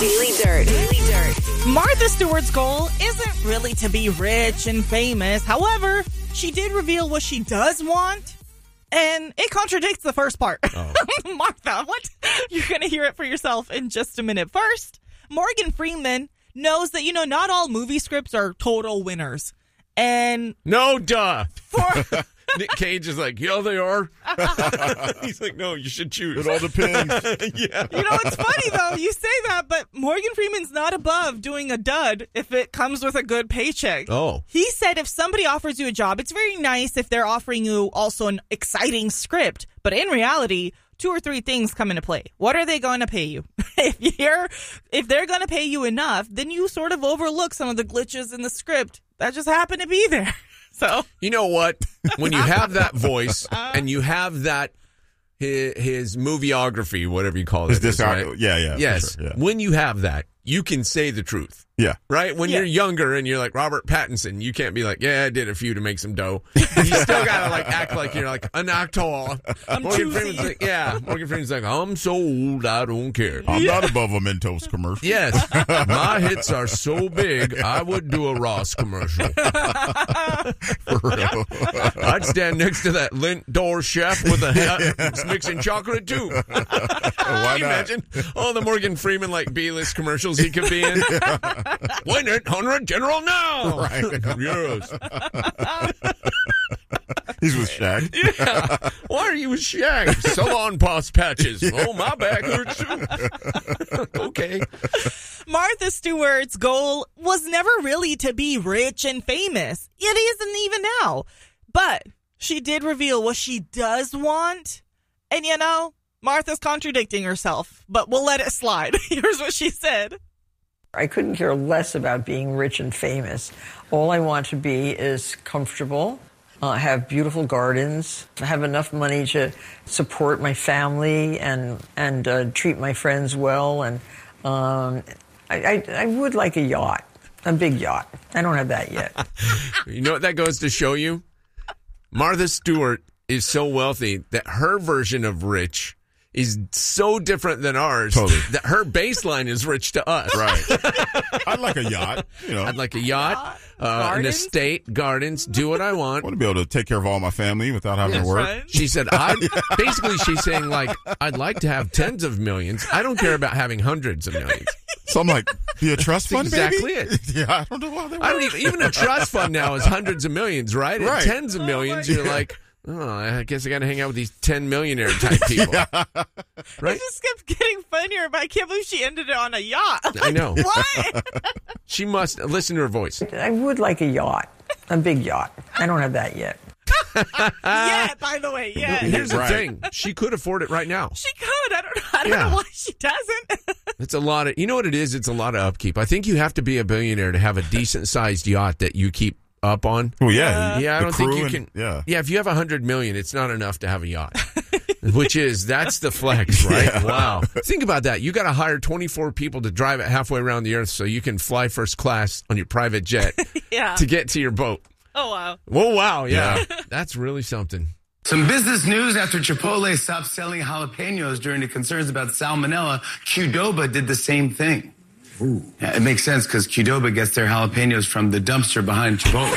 Daily Dirt. Martha Stewart's goal isn't really to be rich and famous. However, she did reveal what she does want, and it contradicts the first part. Oh. Martha, what? You're going to hear it for yourself in just a minute. First, Morgan Freeman knows that, not all movie scripts are total winners. And No, duh. for... Nick Cage is like, yeah, they are. He's like, no, you should choose. It all depends. Yeah. It's funny, though. You say that, but Morgan Freeman's not above doing a dud if it comes with a good paycheck. Oh. He said if somebody offers you a job, it's very nice if they're offering you also an exciting script. But in reality, 2 or 3 things come into play. What are they going to pay you? If they're going to pay you enough, then you sort of overlook some of the glitches in the script that just happen to be there. So You know what? When you have that voice and you have that, his movieography, whatever you call it. Right? Yeah. Yes. For sure, yeah. When you have that, you can say the truth. Yeah. Right? When you're younger and you're like Robert Pattinson, you can't be like, yeah, I did a few to make some dough. You still got to act like you're like an actor. Morgan Freeman's like, Morgan Freeman's like, I'm so old, I don't care. I'm not above a Mentos commercial. Yes. My hits are so big, I would do a Ross commercial. For real. I'd stand next to that Lint door chef with a hat mixing chocolate too. Why Can you not? imagine all the Morgan Freeman B-list commercials he could be in? Win it, 100 General now. Right. Yes. He's with Shaq. Yeah. Why are you with Shaq? Salon pus patches. Oh, my back hurts too. Okay. Martha Stewart's goal was never really to be rich and famous. It isn't even now. But she did reveal what she does want. And Martha's contradicting herself, but we'll let it slide. Here's what she said. I couldn't care less about being rich and famous. All I want to be is comfortable, have beautiful gardens, have enough money to support my family and treat my friends well. And I would like a yacht, a big yacht. I don't have that yet. You know what that goes to show you? Martha Stewart is so wealthy that her version of rich is so different than ours. Totally. That her baseline is rich to us. Right. I'd like a yacht. I'd like a yacht, an Gardens? estate, gardens, do what I want. I want to be able to take care of all my family without having to work. Right? She said, basically she's saying I'd like to have tens of millions. I don't care about having hundreds of millions. So I'm like, be a trust fund, exactly baby? it. Yeah, I don't know why they I don't work. even a trust fund now is hundreds of millions, right? Right. At tens of millions, you're like, oh, I guess I got to hang out with these 10 millionaire type people. Right? It just kept getting funnier, but I can't believe she ended it on a yacht. I know. What? She must listen to her voice. I would like a yacht, a big yacht. I don't have that yet. Yeah, by the way, yeah. Here's the Right. thing. She could afford it right now. She could. I don't know why she doesn't. It's a lot of, you know what it is? It's a lot of upkeep. I think you have to be a billionaire to have a decent sized yacht that you keep up on. Well, yeah. Yeah, I the don't think crew you and- can. Yeah. If you have 100 million, it's not enough to have a yacht. That's the flex, right? Yeah. Wow. Think about that. You got to hire 24 people to drive it halfway around the earth so you can fly first class on your private jet Yeah. to get to your boat. Oh, wow. Whoa, wow. Yeah. Yeah. That's really something. Some business news after Chipotle stopped selling jalapenos during the concerns about salmonella. Qdoba did the same thing. Ooh. Yeah, it makes sense because Qdoba gets their jalapenos from the dumpster behind Chipotle.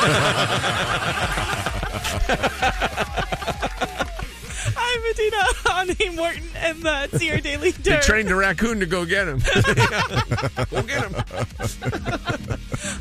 I'm Medina, Ani Morton, and that's your Daily They Dirt. trained a raccoon to go get him. Go get him.